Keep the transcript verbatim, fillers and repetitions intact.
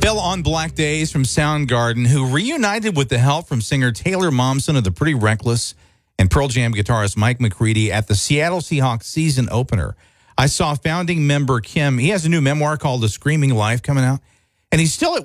Bill on Black Days from Soundgarden, who reunited with the help from singer Taylor Momsen of The Pretty Reckless and Pearl Jam guitarist Mike McCready at the Seattle Seahawks season opener. I saw founding member Kim. He has a new memoir called The Screaming Life coming out, and he's still at